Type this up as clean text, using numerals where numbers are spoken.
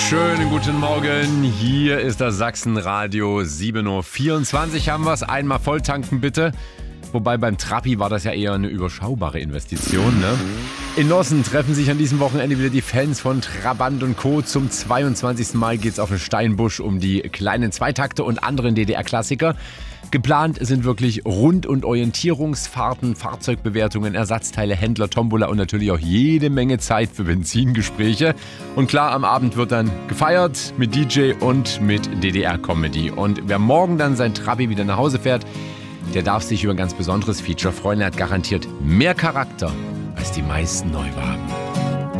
Schönen guten Morgen, hier ist das Sachsenradio, 7.24 Uhr haben wir es. Einmal volltanken bitte. Wobei beim Trabi war das ja eher eine überschaubare Investition, ne? In Nossen treffen sich an diesem Wochenende wieder die Fans von Trabant und Co. Zum 22. Mal geht's auf den Steinbusch um die kleinen Zweitakte und anderen DDR-Klassiker. Geplant sind wirklich Rund- und Orientierungsfahrten, Fahrzeugbewertungen, Ersatzteile, Händler, Tombola und natürlich auch jede Menge Zeit für Benzingespräche. Und klar, am Abend wird dann gefeiert mit DJ und mit DDR-Comedy. Und wer morgen dann sein Trabi wieder nach Hause fährt, der darf sich über ein ganz besonderes Feature freuen. Er hat garantiert mehr Charakter als die meisten Neuwagen.